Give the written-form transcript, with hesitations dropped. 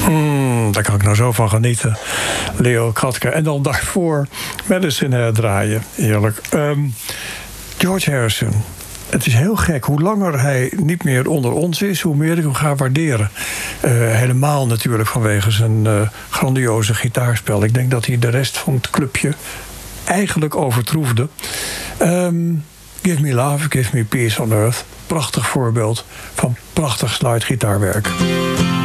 Daar kan ik nou zo van genieten. Leo Kratka. En dan daarvoor Medicine herdraaien. Eerlijk. George Harrison. Het is heel gek. Hoe langer hij niet meer onder ons is, hoe meer ik hem ga waarderen. Helemaal natuurlijk vanwege zijn grandioze gitaarspel. Ik denk dat hij de rest van het clubje eigenlijk overtroefde. Give Me Love, Give Me Peace on Earth. Prachtig voorbeeld van prachtig slide gitaarwerk.